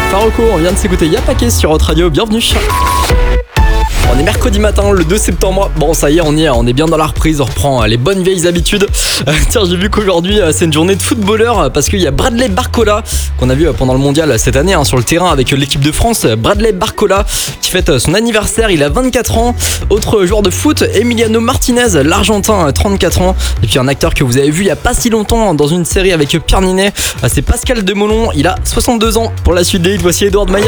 Faroko, on vient de s'écouter Yapake sur Hot Radio, bienvenue. On est mercredi matin, le 2 septembre. Bon, ça y est, on est bien dans la reprise. On reprend les bonnes vieilles habitudes. Tiens, j'ai vu qu'aujourd'hui, c'est une journée de footballeur parce qu'il y a Bradley Barcola qu'on a vu pendant le mondial cette année sur le terrain avec l'équipe de France. Bradley Barcola qui fête son anniversaire, il a 24 ans. Autre joueur de foot, Emiliano Martinez, l'Argentin, 34 ans. Et puis un acteur que vous avez vu il y a pas si longtemps dans une série avec Pierre Ninet, c'est Pascal Demolon. Il a 62 ans. Pour la suite des hits, voici Edouard Maillard.